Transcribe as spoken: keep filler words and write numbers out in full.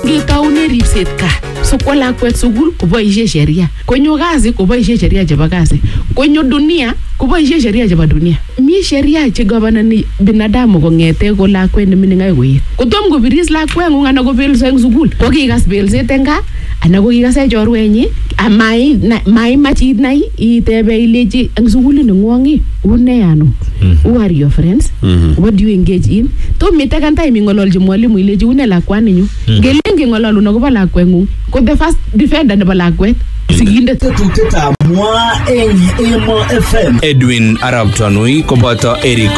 ngetaune ripset ka so kwa lakwet sukul koboishe sheria, konyo kazi koboishe sheria chebo kazi, konyo dunia koboishe sheria chebo dunia. Mi sheria che governani binadamu kongete ko lakwet nemining akoi koet. Kotom kobiris lakweng'ung anan kobelso eng sukul, ko kikas belset eng gaa anan ko kikase chorwenyi amai mai machit nai itebe ilechi eng sukulit neng'wong une ano. Who are your friends? Mm-hmm. What do you engage in? To mitakan time ingololji mwalimu ilechi une lakwani nyu. Mm-hmm. Gelenge ngololu nakobo lakweng'ung ko the first defender nebo lakwet. Sigindet Edwin Arab Tanui koboto Eric